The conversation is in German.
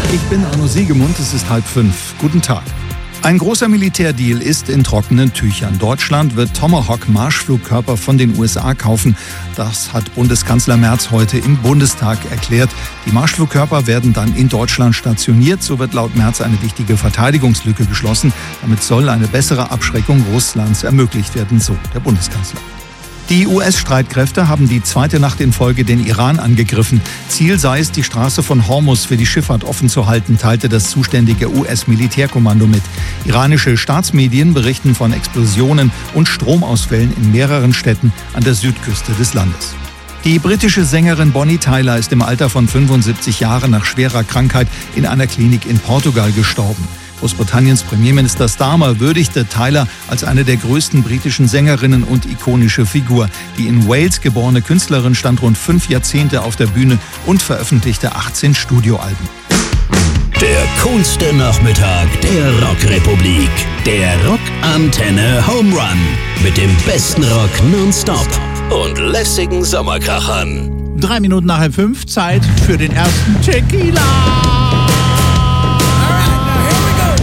Ich bin Arno Siegemund, es ist 4:30. Guten Tag. Ein großer Militärdeal ist in trockenen Tüchern. Deutschland wird Tomahawk-Marschflugkörper von den USA kaufen. Das hat Bundeskanzler Merz heute im Bundestag erklärt. Die Marschflugkörper werden dann in Deutschland stationiert. So wird laut Merz eine wichtige Verteidigungslücke geschlossen. Damit soll eine bessere Abschreckung Russlands ermöglicht werden, so der Bundeskanzler. Die US-Streitkräfte haben die zweite Nacht in Folge den Iran angegriffen. Ziel sei es, die Straße von Hormuz für die Schifffahrt offen zu halten, teilte das zuständige US-Militärkommando mit. Iranische Staatsmedien berichten von Explosionen und Stromausfällen in mehreren Städten an der Südküste des Landes. Die britische Sängerin Bonnie Tyler ist im Alter von 75 Jahren nach schwerer Krankheit in einer Klinik in Portugal gestorben. Großbritanniens Premierminister Starmer würdigte Tyler als eine der größten britischen Sängerinnen und ikonische Figur. Die in Wales geborene Künstlerin stand rund 5 Jahrzehnte auf der Bühne und veröffentlichte 18 Studioalben. Der coolste Nachmittag der Rockrepublik. Der Rockantenne Home Run. Mit dem besten Rock nonstop und lässigen Sommerkrachern. 3 Minuten nach 5, Zeit für den ersten Tequila.